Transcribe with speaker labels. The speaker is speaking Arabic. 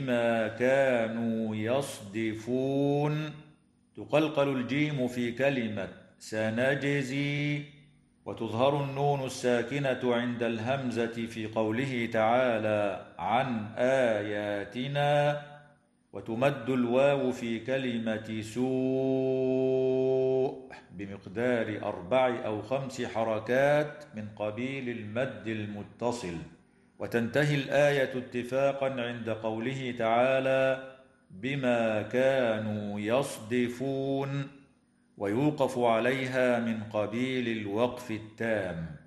Speaker 1: ما كانوا يصدفون. تقلقل الجيم في كلمة سنجزي، وتظهر النون الساكنة عند الهمزة في قوله تعالى عن آياتنا، وتمد الواو في كلمة سوء بمقدار 4 أو 5 حركات من قبيل المد المتصل. وتنتهي الآية اتفاقا عند قوله تعالى بما كانوا يصدفون، ويوقف عليها من قبيل الوقف التام.